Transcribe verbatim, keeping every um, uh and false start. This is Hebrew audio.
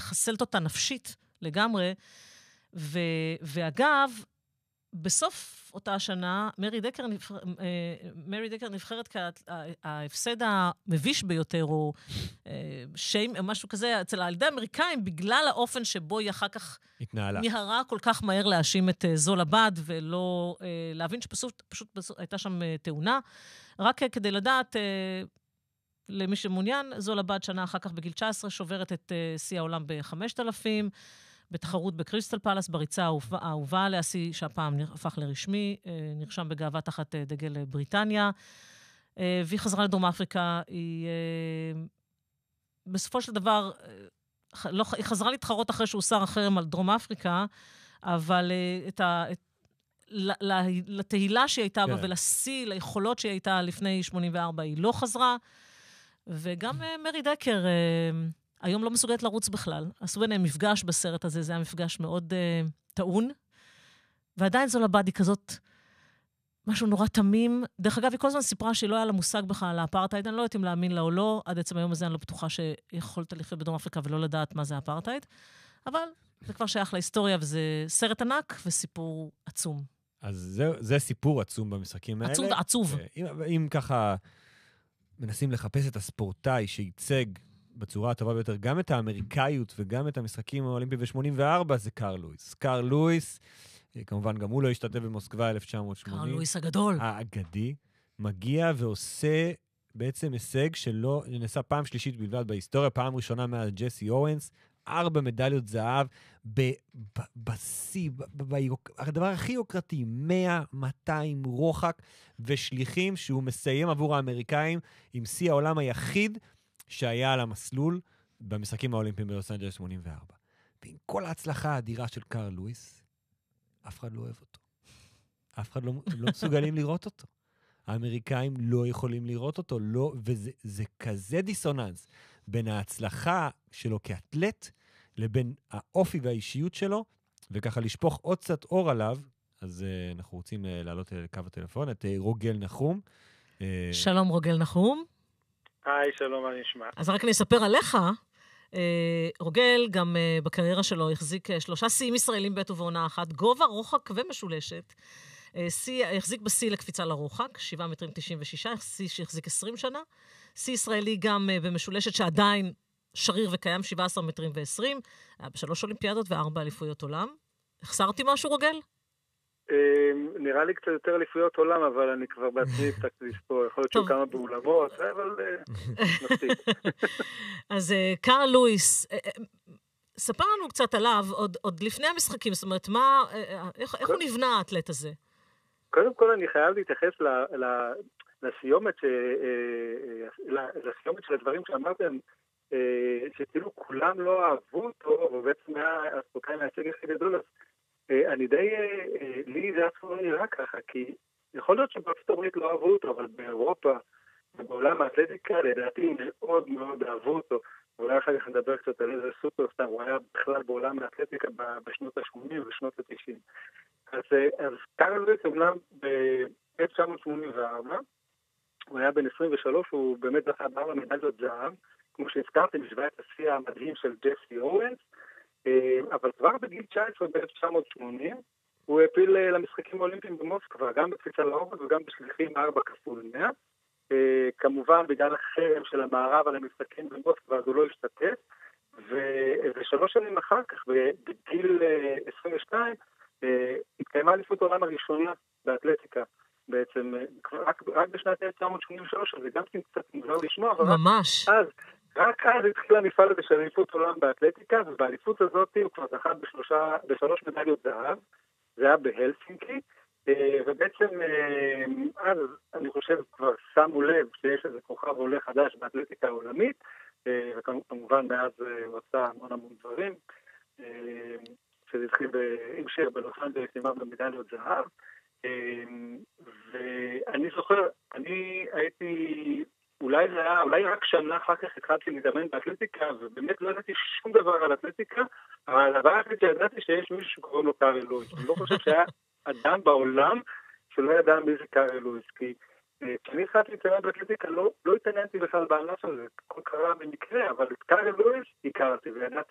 מחסלת אותה נפשית לגמרי. ו, ואגב, בסוף אותה השנה, מרי דקר, נבחר, מרי דקר נבחרת כהפסד המביש ביותר, או שיים, או משהו כזה, אצל הילדי האמריקאים, בגלל האופן שבו היא אחר כך התנהלה. מיהרה כל כך מהר להאשים את זולה בד, ולא להבין שפשוט פשוט הייתה שם תאונה. רק כדי לדעת, למי שמעוניין, זולה בד שנה אחר כך בגיל תשע עשרה, שוברת את שיא העולם ב-חמשת אלפים, בתחרות בקריסטל פלאס, בריצה האהובה עליה, שיא שהפעם הפך לרשמי, נרשם בגאווה תחת דגל בריטניה, והיא חזרה לדרום אפריקה, היא בסופו של דבר, לא, היא חזרה להתחרות אחרי שהוא שר החרם על דרום אפריקה, אבל את ה... את, לתהילה שהיא הייתה בה, ולשיא, ליכולות שהיא הייתה לפני שמונים וארבע, היא לא חזרה, וגם מרי דקר היום לא מסוגלת לרוץ בכלל. עשו ביניהם מפגש בסרט הזה, זה היה מפגש מאוד uh, טעון, ועדיין זולה בד היא כזאת, משהו נורא תמים. דרך אגב, היא כל הזמן סיפרה שהיא לא היה לה מושג בכלל על האפרטייד, אני לא יודעת אם להאמין לה או לא, עד עצם היום הזה אני לא בטוחה שיכולת לחיות בדרום אפריקה ולא לדעת מה זה האפרטייד, אבל זה כבר שייך להיסטוריה, וזה סרט ענק וסיפור עצום. אז זה, זה סיפור עצום במשחקים האלה. עצוב ועצוב. אם, אם ככה מנסים לחפש את הספורטאי שייצג בצורה הטובה ביותר, גם את האמריקאיות וגם את המשחקים האולימפיים ב-שמונים וארבע, זה קארל לואיס. קארל לואיס, כמובן גם הוא לא השתתף במוסקבה אלף תשע מאות שמונים. קארל לואיס הגדול. האגדי, מגיע ועושה בעצם הישג שלא נעשה פעם שלישית בלבד בהיסטוריה, פעם ראשונה מאז ג'סי אורנס, ארבע מדליות זהב, בשיא, הדבר הכי יוקרתי, מאה מאתיים רוחק ושליחים, שהוא מסיים עבור האמריקאים עם שיא העולם היחיד שהיה על המסלול במשחקים האולימפיים בלוס אנג'לס שמונים וארבע. ועם כל ההצלחה האדירה של קארל לואיס, אף אחד לא אוהב אותו. אף אחד לא, לא מסוגלים לראות אותו. האמריקאים לא יכולים לראות אותו, לא, וזה זה כזה דיסוננס בין ההצלחה שלו כאתלט, לבין האופי והאישיות שלו, וככה לשפוך עוד קצת אור עליו, אז uh, אנחנו רוצים uh, לעלות לקו הטלפון, את uh, רוגל נחום. Uh, שלום רוגל נחום. היי, שלום, מה נשמע? אז רק אני אספר עליך, uh, רוגל גם uh, בקריירה שלו החזיק uh, שלושה שיאים ישראלים בעת ובעונה אחת, גובה, רוחק ומשולשת. שיא, החזיק בשיא לקפיצה לרוחק, שבעה מטרים תשעים ושישה, שיא שהחזיק עשרים שנה. שיא ישראלי גם במשולשת שעדיין שריר וקיים, שבעה עשר מטרים ועשרים, בשלוש אולימפיאדות וארבע אליפויות עולם. החסרתי משהו, רוגל? נראה לי קצת יותר אליפויות עולם, אבל אני כבר בעצמי הפסקתי לספור. יכול להיות שהוא כמה באולמות, אבל מספיק. אז קארל לואיס, ספר לנו קצת עליו, עוד לפני המשחקים, זאת אומרת, איך הוא נבנה האתלט הזה? קודם כל אני חייב להתייחס לסיומת של הדברים שאמרתם, שכאילו כולם לא אהבו אותו, ובעצם היה הספורטאי מההישג הכי גדול, אז אני די, לי זה עצמו נראה ככה, כי יכול להיות שבארצות הברית לא אהבו אותו, אבל באירופה ובעולם האתלטיקה, לדעתי מאוד מאוד אהבו אותו. אולי אחר כך נדבר קצת על איזה סופרסטאר, הוא היה בכלל בעולם האתלטיקה בשנות ה-שמונים ושנות ה-תשעים. אז, אז קארל לואיס אומנם ב-אלף תשע מאות שמונים וארבע, הוא היה בן עשרים ושלוש, הוא באמת זכה בארבע מדליות זהב, כמו שהזכרתי, משווה את השיא המדהים של ג'סי אורנס, אבל כבר בגיל תשע עשרה ב-אלף תשע מאות שמונים, הוא העפיל למשחקים האולימפיים במוסקבה, גם בקפיצה לאורך וגם בשליחים ארבע כפול מאה. כמובן, בגלל החרם של המערב על המשחקים במוסקבה, אז הוא לא השתתף, ושלוש שנים אחר כך, בגיל עשרים ושתיים, התקיימה אליפות העולם הראשונה באתלטיקה, בעצם, רק, רק בשנת אלף תשע מאות שמונים ושלוש, אז זה גם קצת מוזר לשמוע, אבל ממש. אז, רק אז התחיל המפעל הזה של אליפות עולם באתלטיקה, ובאליפות הזאת הוא כבר זכה בשלושה, בשלוש מדליות זהב, זה היה בהלסינקי, ובעצם אז אני חושב כבר שמו לב שיש איזה כוכב עולה חדש באתלטיקה העולמית, וכמובן מאז הוא עשה המון המון דברים, שזה התחיל עם שיר בלוס אנג'לס עם ארבע מדליות זהב, ואני זוכר, אני הייתי, אולי זה היה, אולי רק שנה אחר כך התחלתי להתאמן באתלטיקה, ובאמת לא ידעתי שום דבר על אתלטיקה, אבל הדבר הכי שידעתי שיש מישהו שקוראים לו קארל לואיס. אני לא חושב שהיה אדם בעולם שלא ידע מי זה קארל לואיס, כי כשאני התחלתי להתאמן באתלטיקה, לא, לא התעניינתי בכלל בענף הזה, הכל קרה במקרה, אבל את קארל לואיס הכרתי, וידעתי